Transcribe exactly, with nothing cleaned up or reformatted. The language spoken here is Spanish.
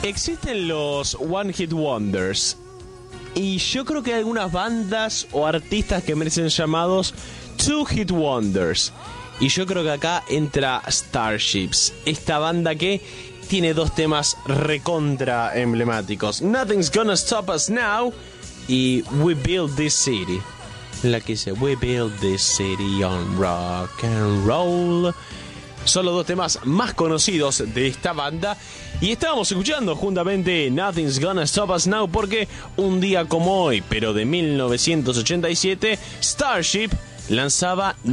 Existen los One Hit Wonders. Y yo creo que hay algunas bandas o artistas que merecen llamados Two Hit Wonders. Y yo creo que acá entra Starships, esta banda que tiene dos temas recontra emblemáticos: Nothing's Gonna Stop Us Now y We Build This City. La que dice We Build This City on Rock and Roll. Son los dos temas más conocidos de esta banda. Y estábamos escuchando juntamente Nothing's Gonna Stop Us Now porque un día como hoy, pero de mil novecientos ochenta y siete, Starship lanzaba